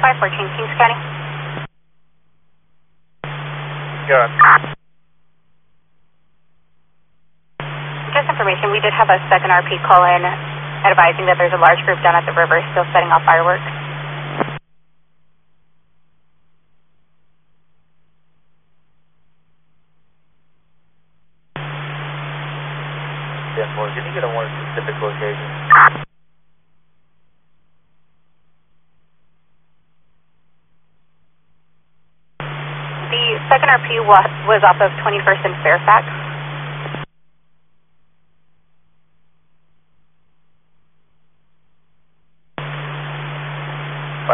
514 Kings County. Good. Just information, we did have a second RP call in advising that there's a large group down at the river still setting off fireworks. Can you get a more specific location? The second RP was off of 21st and Fairfax.